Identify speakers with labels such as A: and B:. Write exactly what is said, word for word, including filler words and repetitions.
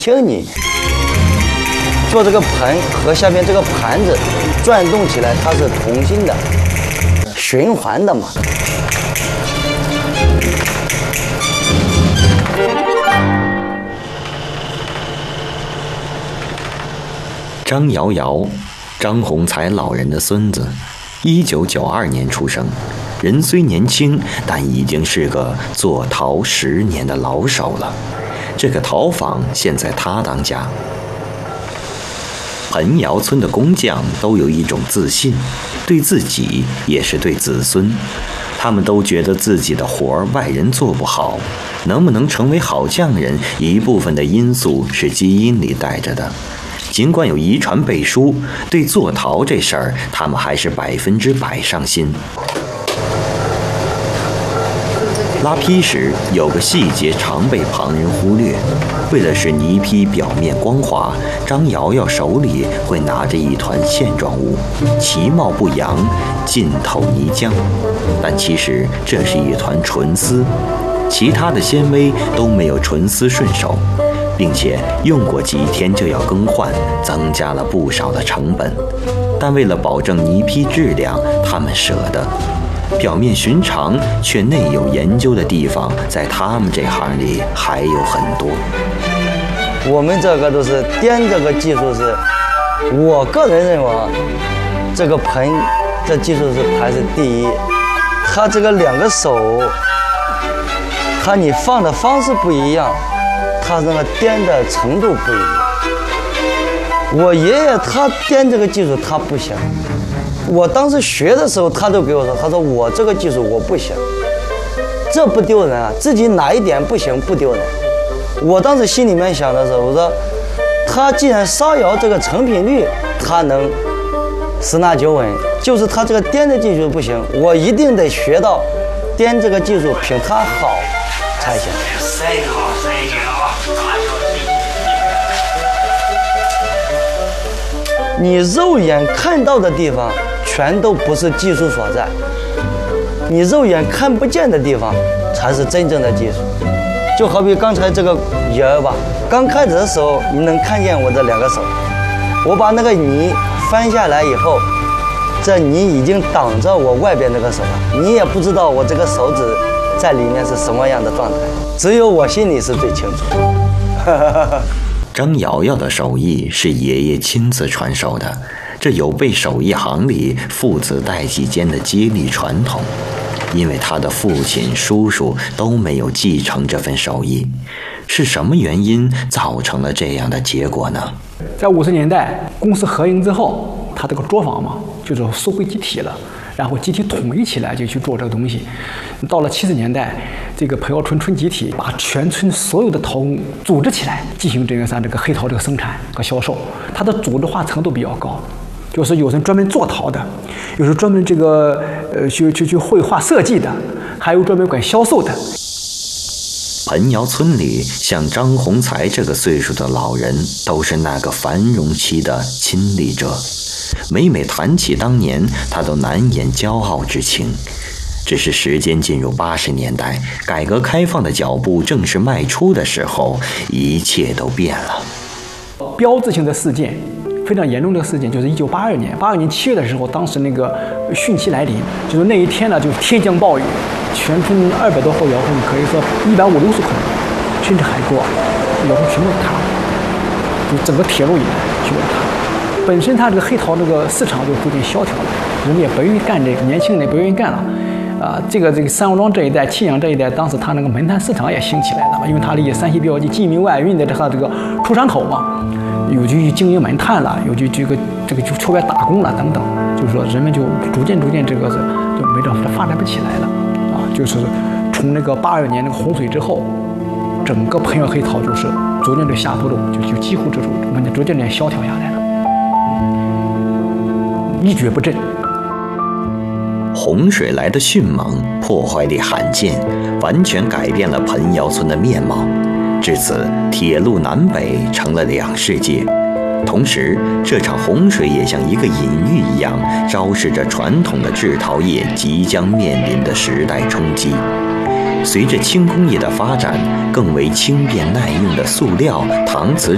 A: 听你做这个盆和下面这个盘子转动起来，它是同心的、循环的嘛。
B: 张瑶瑶，张宏才老人的孙子，一九九二年出生。人虽年轻，但已经是个做陶十年的老手了。这个陶坊现在他当家。彭窑村的工匠都有一种自信，对自己也是对子孙。他们都觉得自己的活儿外人做不好，能不能成为好匠人，一部分的因素是基因里带着的。尽管有遗传背书，对做陶这事儿，他们还是百分之百上心。拉坯时有个细节常被旁人忽略，为了使泥坯表面光滑，张瑶瑶手里会拿着一团线状物，其貌不扬，浸透泥浆，但其实这是一团纯丝，其他的纤维都没有纯丝顺手，并且用过几天就要更换，增加了不少的成本。但为了保证泥坯质量，他们舍得。表面寻常却内有研究的地方，在他们这行里还有很多。
A: 我们这个都是颠这个技术是，我个人认为啊，这个盆这技术是排是第一。它这个两个手，它你放的方式不一样，它那个颠的程度不一样。我爷爷他颠这个技术他不行。我当时学的时候，他都给我说：“他说我这个技术我不行，这不丢人啊，自己哪一点不行不丢人。”我当时心里面想的时候，我说，他既然烧窑这个成品率他能十拿九稳，就是他这个颠的技术不行，我一定得学到颠这个技术比他好才行。你肉眼看到的地方全都不是技术所在，你肉眼看不见的地方才是真正的技术。就好比刚才这个泥儿吧，刚开始的时候你能看见我这两个手，我把那个泥翻下来以后，这泥已经挡着我外边这个手了，你也不知道我这个手指在里面是什么样的状态，只有我心里是最清楚的。
B: 张瑶瑶的手艺是爷爷亲自传授的，这有悖手艺行里父子代际间的接力传统，因为他的父亲、叔叔都没有继承这份手艺。是什么原因造成了这样的结果呢？
C: 在五十年代公司合营之后，他这个作坊嘛，就是收回集体了，然后集体统一起来就去做这个东西。到了七十年代，这个彭窑村村集体把全村所有的陶工组织起来，进行这个像这个黑陶这个生产和销售，它的组织化程度比较高，就是有人专门做陶的，有人专门这个呃去去去绘画设计的，还有专门管销售的。
B: 彭窑村里像张宏才这个岁数的老人，都是那个繁荣期的亲历者。每每谈起当年，他都难掩骄傲之情。只是时间进入八十年代，改革开放的脚步正式迈出的时候，一切都变了。
C: 标志性的事件，非常严重的事件，就是一九八二年，八二年七月的时候，当时那个汛期来临，就是那一天呢，就是天降暴雨，全村二百多户窑户，可以说一百五六十户，甚至还多，窑户全部塌，就整个铁路以来全部塌。本身它这个黑陶这个市场就逐渐萧条了，人们也不愿意干这个，年轻人也不愿意干了。啊，这个这个三王庄这一带、沁阳这一带，当时它那个煤炭市场也兴起来了嘛，因为它离山西比较近，晋民外运的这个这个出山口嘛，有去经营煤炭了，有去这个这个就出外打工了等等，就是说人们就逐渐逐渐这个是就没这发展不起来了啊，就是从那个八二年那个洪水之后，整个彭窑黑陶就是逐渐的下坡路，就就几乎这种问题逐渐的萧条下来了，一蹶不振。
B: 洪水来的迅猛，破坏力罕见，完全改变了彭窑村的面貌。至此，铁路南北成了两世界。同时，这场洪水也像一个隐喻一样，昭示着传统的制陶业即将面临的时代冲击。随着轻工业的发展，更为轻便耐用的塑料、搪瓷